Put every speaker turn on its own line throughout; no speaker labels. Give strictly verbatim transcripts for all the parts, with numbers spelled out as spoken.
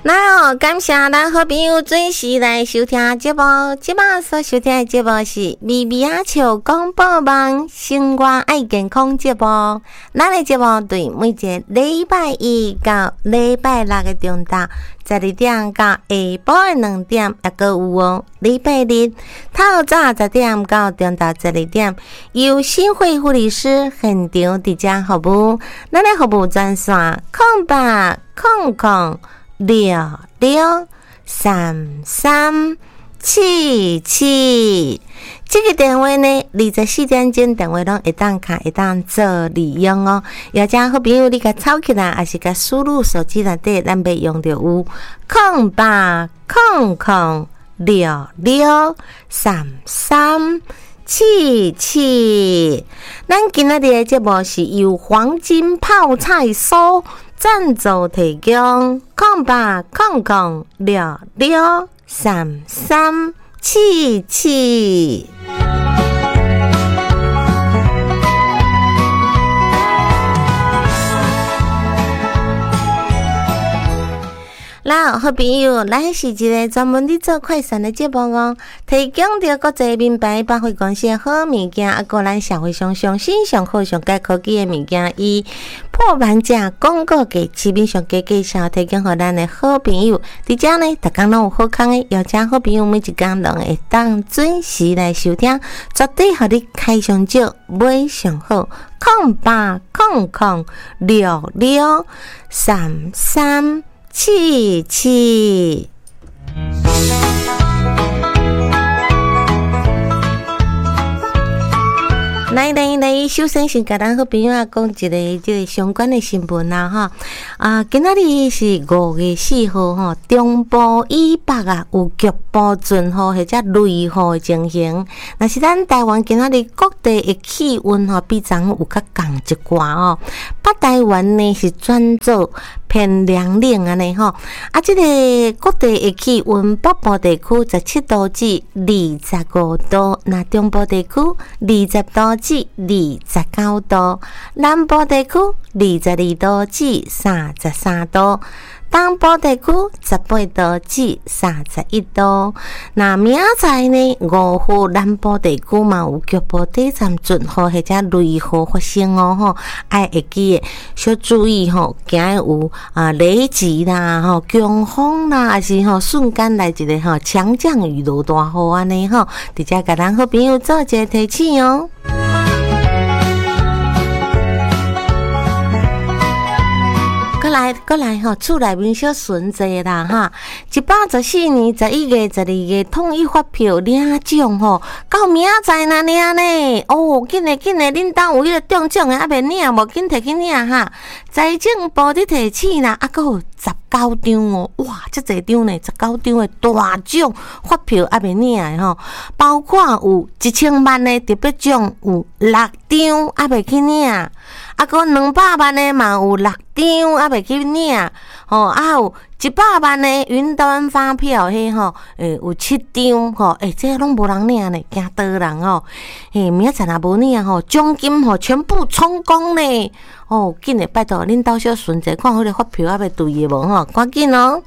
那哦，感谢咱好朋友准时来收听节目。即摆所收听的节目是咪咪仔笑广播网生活爱健康节目。咱的节目对每一个礼拜一到礼拜六的中昼十二点到下晡的两点，也阁有哦。礼拜日透早十点到中昼十二点，由新会护理师现场伫遮服务。咱的服务专线空八空空。六六三三七七，这个电话呢，二十四点钟电话拢会当卡，会当做利用哦。要请好朋友你甲抄起来，还是甲输入手机内底，咱袂用着有空八空空六六三三七七。咱今仔日的节目是由黄金泡菜酥赞助提供，空八空空六六三三七七。那好朋友，咱是一个专门伫做快闪的节目哦，提供着国际名牌百货公司的好物件，啊，个咱社会上上新上好上佳科技的物件，以破万价广告给市面上加介绍，提供给咱的好朋友。伫遮呢，逐工拢有好康的，邀请好朋友每一工拢会当准时来收听，绝对互你开上少，买上好。空八空空六六三三七七。来来来，首先先甲咱好朋友啊讲一个即个相关的新闻啦哈啊，今仔日是五月四号吼，中部以北啊有局部阵雨或者雷雨的情形。若是咱台湾今仔日各地的气温吼比昨有较降一寡哦，北台湾呢是转做偏凉冷安尼吼，啊，即、这个各地的气温，北部地区十七度至二十五度，那中部地区二十度至二十九度，南部地区二十二度至三十三度。东部地区十八度至三十一度。那明仔呢，五号南部地区嘛有局部短暂阵雨或者雷雨发生哦吼，爱会记的小注意吼，惊有啊雷击啦吼、强风啦，还是吼瞬间来一个吼强降雨落大雨安尼吼，直接甲咱好朋友做一个提醒哦。过来，过来吼，厝内面小顺济啦哈！一百十四年十一月、十二月统一发票领奖吼，到明仔那领呢？哦，紧嘞紧嘞，恁兜有迄个中奖的，还袂领，无紧摕去领哈！财政部伫提醒啦，啊，阁有十九张哦，哇，这侪张呢，十九张的大奖发票还袂领的吼，包括有一千万的特别奖有六张还袂去领，啊，阁两百万的嘛有六张还袂去领，吼，啊有一百万的云端发票，迄吼，诶，有七张，吼，诶，这拢无人领呢，惊倒人吼，诶，明仔载若无领吼，奖金吼全部充公呢，哦，紧诶，拜托恁兜小顺者，看迄个发票还袂对诶无吼，赶紧哦。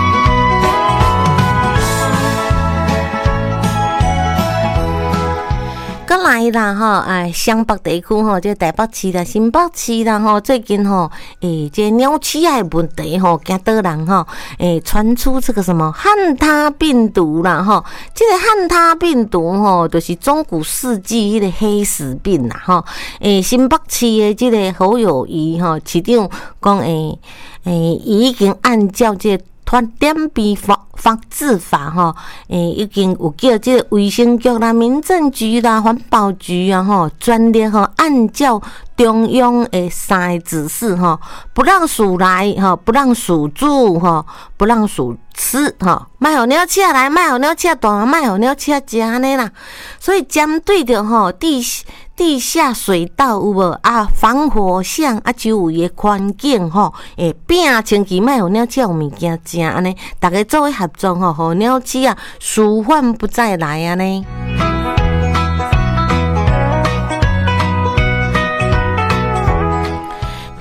过来啦吼，哎，湘北地区吼，即台北市啦、新北市啦吼，最近吼，诶，这鸟鼠仔问题吼，惊倒人吼，诶，传出这个什么汉他病毒啦吼，这个汉他病毒吼，就是中古世纪迄个黑死病啦吼，诶，新北市的这个侯友宜吼，市长讲诶，诶，已经按照这个传染病防防治法吼，诶，已经有叫这个卫生局啦、民政局啦、环保局啊吼，专列吼按照中央的三个指示吼，不让鼠来吼，不让鼠住吼，不让鼠吃吼，卖互鸟鼠来，卖互鸟鼠大，卖互鸟鼠食安尼啦。所以针对着吼地地下水道有无啊？防火巷啊，周围的环境吼，诶，摒清气，卖互鸟鼠有物件食安尼，大家做伙合作吼，互鸟鼠啊，鼠患不再来安尼。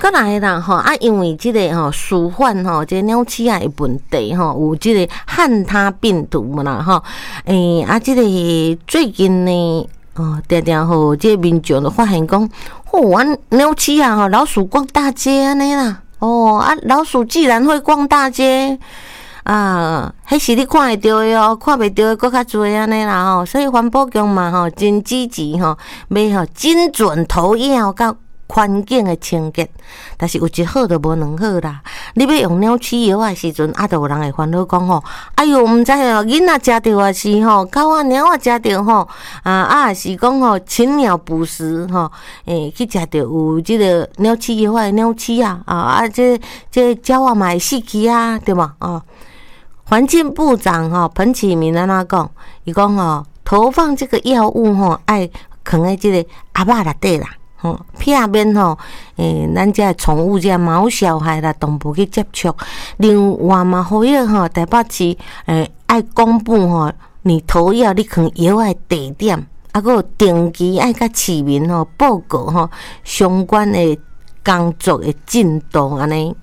过来啦吼啊，因为即个吼鼠患吼，即鸟鼠仔的问题吼，有即个汉他病毒啦吼，诶啊，即个最近呢，哦，定定吼，即个民众就发现讲，哦，阮鸟鼠啊吼，老鼠逛大街安尼啦，哦啊，老鼠既然会逛大街。啊，迄是你看会到的哦，看袂到的搁较侪安尼啦吼，所以环保局嘛吼，真积极吼，要吼精准投药到环境的清洁。但是有一好就无两好啦，你要用鸟鼠药的时阵，啊，就有人会烦恼讲吼，哎哟，毋知哦，囡仔食着也是吼，狗仔猫仔食着吼，啊啊，也是讲吼，禽鸟捕食吼，诶、欸，去食着有即个鸟鼠药的鸟鼠啊，啊啊，这这鸟仔嘛会死去啊，对嘛？哦。环境部长吼彭启明安怎讲？伊讲吼，投放这个药物吼，爱放在这个鸭肉内底啦，吼，避免吼，诶，咱这宠物这毛小孩啦、动物去接触。另外嘛，呼吁吼台北市诶爱公布吼，你投药你放药的地点，啊，个定期爱甲市民吼报告吼相关的工作的进度安尼。